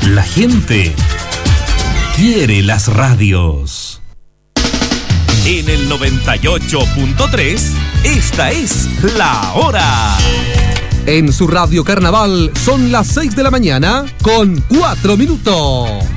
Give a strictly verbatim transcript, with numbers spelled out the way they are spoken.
La gente quiere las radios. En el noventa y ocho punto tres, esta es La Hora. En su radio Carnaval son las seis de la mañana con cuatro minutos.